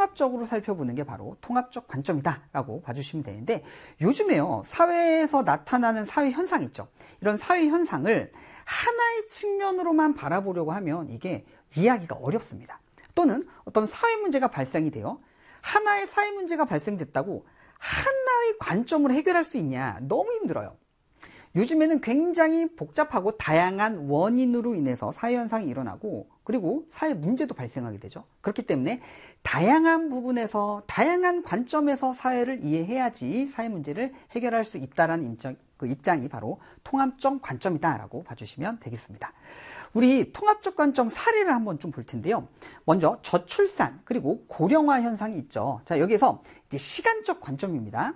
통합적으로 살펴보는 게 바로 통합적 관점이다라고 봐주시면 되는데, 요즘에요, 사회에서 나타나는 사회 현상 있죠. 이런 사회 현상을 하나의 측면으로만 바라보려고 하면 이게 이해하기가 어렵습니다. 또는 어떤 사회 문제가 발생이 돼요. 하나의 사회 문제가 발생됐다고 하나의 관점으로 해결할 수 있냐? 너무 힘들어요. 요즘에는 굉장히 복잡하고 다양한 원인으로 인해서 사회 현상이 일어나고, 그리고 사회 문제도 발생하게 되죠. 그렇기 때문에 다양한 부분에서 다양한 관점에서 사회를 이해해야지 사회 문제를 해결할 수 있다는 입장이 바로 통합적 관점이다라고 봐주시면 되겠습니다. 우리 통합적 관점 사례를 한번 좀 볼 텐데요. 먼저 저출산 그리고 고령화 현상이 있죠. 자, 여기에서 이제 시간적 관점입니다.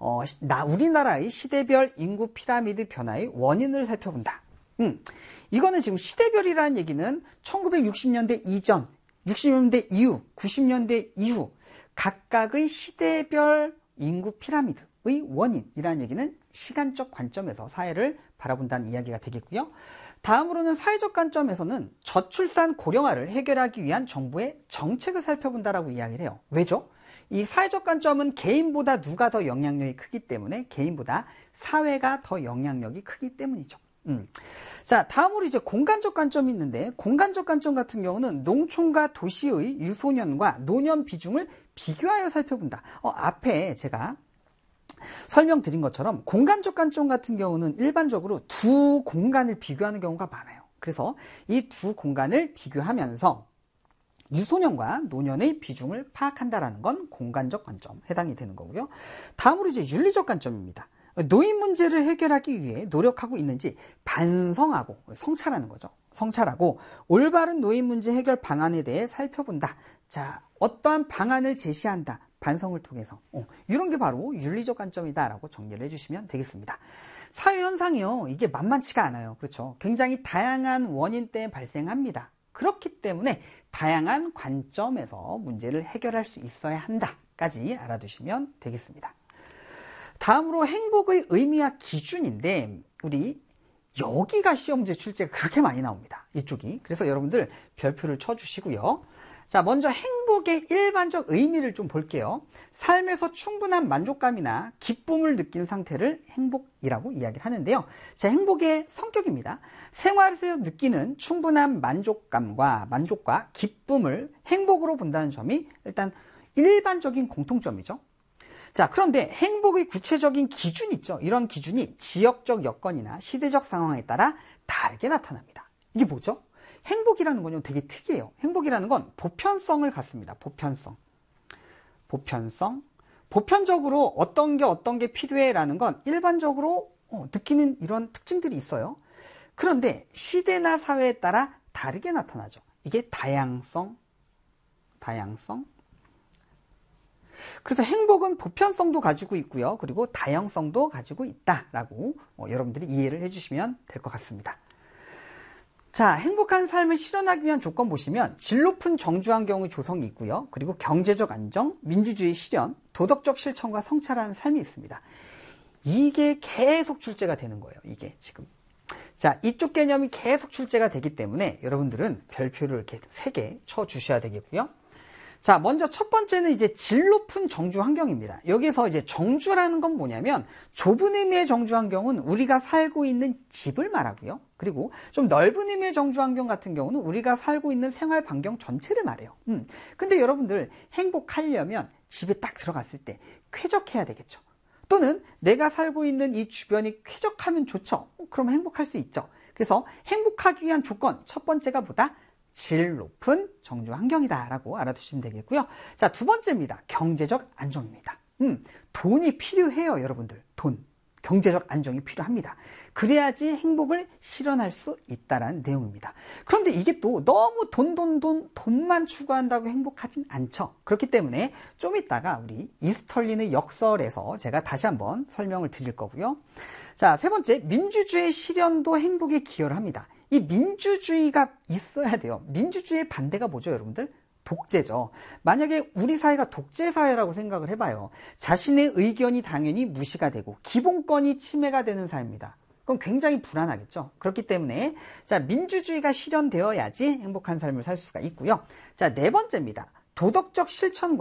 우리나라의 시대별 인구 피라미드 변화의 원인을 살펴본다. 이거는 지금 시대별이라는 얘기는 1960년대 이전, 60년대 이후, 90년대 이후 각각의 시대별 인구 피라미드의 원인이라는 얘기는 시간적 관점에서 사회를 바라본다는 이야기가 되겠고요. 다음으로는 사회적 관점에서는 저출산 고령화를 해결하기 위한 정부의 정책을 살펴본다라고 이야기를 해요. 왜죠? 이 사회적 관점은 개인보다 누가 더 영향력이 크기 때문에 개인보다 사회가 더 영향력이 크기 때문이죠. 자, 다음으로 이제 공간적 관점이 있는데, 공간적 관점 같은 경우는 농촌과 도시의 유소년과 노년 비중을 비교하여 살펴본다. 앞에 제가 설명드린 것처럼 공간적 관점 같은 경우는 일반적으로 두 공간을 비교하는 경우가 많아요. 그래서 이 두 공간을 비교하면서 유소년과 노년의 비중을 파악한다라는 건 공간적 관점 해당이 되는 거고요. 다음으로 이제 윤리적 관점입니다. 노인 문제를 해결하기 위해 노력하고 있는지 반성하고, 성찰하는 거죠. 성찰하고 올바른 노인 문제 해결 방안에 대해 살펴본다. 자, 어떠한 방안을 제시한다. 반성을 통해서. 이런 게 바로 윤리적 관점이다라고 정리를 해주시면 되겠습니다. 사회 현상이요, 이게 만만치가 않아요. 그렇죠? 굉장히 다양한 원인 때문에 발생합니다. 그렇기 때문에 다양한 관점에서 문제를 해결할 수 있어야 한다까지 알아두시면 되겠습니다. 다음으로 행복의 의미와 기준인데, 우리 여기가 시험문제 출제가 그렇게 많이 나옵니다. 이쪽이. 그래서 여러분들 별표를 쳐주시고요. 자, 먼저 행복의 일반적 의미를 좀 볼게요. 삶에서 충분한 만족감이나 기쁨을 느끼는 상태를 행복이라고 이야기를 하는데요. 자, 행복의 성격입니다. 생활에서 느끼는 충분한 만족과 기쁨을 행복으로 본다는 점이 일단 일반적인 공통점이죠. 자, 그런데 행복의 구체적인 기준이 있죠. 이런 기준이 지역적 여건이나 시대적 상황에 따라 다르게 나타납니다. 이게 뭐죠? 행복이라는 건요, 되게 특이해요. 행복이라는 건 보편성을 갖습니다. 보편적으로 어떤 게 필요해라는 건 일반적으로 느끼는 이런 특징들이 있어요. 그런데 시대나 사회에 따라 다르게 나타나죠. 이게 다양성. 그래서 행복은 보편성도 가지고 있고요. 그리고 다양성도 가지고 있다라고 여러분들이 이해를 해주시면 될 것 같습니다. 자, 행복한 삶을 실현하기 위한 조건 보시면 질 높은 정주환경의 조성이 있고요. 그리고 경제적 안정, 민주주의 실현, 도덕적 실천과 성찰하는 삶이 있습니다. 이게 계속 출제가 되는 거예요. 이게 지금. 자, 이쪽 개념이 계속 출제가 되기 때문에 여러분들은 별표를 이렇게 3개 쳐주셔야 되겠고요. 자, 먼저 첫 번째는 이제 질 높은 정주 환경입니다. 여기서 이제 정주라는 건 뭐냐면 좁은 의미의 정주 환경은 우리가 살고 있는 집을 말하고요. 그리고 좀 넓은 의미의 정주 환경 같은 경우는 우리가 살고 있는 생활 반경 전체를 말해요. 근데 여러분들 행복하려면 집에 딱 들어갔을 때 쾌적해야 되겠죠. 또는 내가 살고 있는 이 주변이 쾌적하면 좋죠. 그럼 행복할 수 있죠. 그래서 행복하기 위한 조건 첫 번째가 뭐다? 질 높은 정주 환경이다라고 알아두시면 되겠고요. 자, 두 번째입니다. 경제적 안정입니다. 돈이 필요해요, 여러분들. 돈. 경제적 안정이 필요합니다. 그래야지 행복을 실현할 수 있다라는 내용입니다. 그런데 이게 또 너무 돈만 추구한다고 행복하진 않죠. 그렇기 때문에 좀 이따가 우리 이스털린의 역설에서 제가 다시 한번 설명을 드릴 거고요. 자, 세 번째, 민주주의 실현도 행복에 기여를 합니다. 이 민주주의가 있어야 돼요. 민주주의의 반대가 뭐죠, 여러분들? 독재죠. 만약에 우리 사회가 독재 사회라고 생각을 해봐요. 자신의 의견이 당연히 무시가 되고 기본권이 침해가 되는 사회입니다. 그럼 굉장히 불안하겠죠. 그렇기 때문에 자, 민주주의가 실현되어야지 행복한 삶을 살 수가 있고요. 자, 네 번째입니다. 도덕적 실천과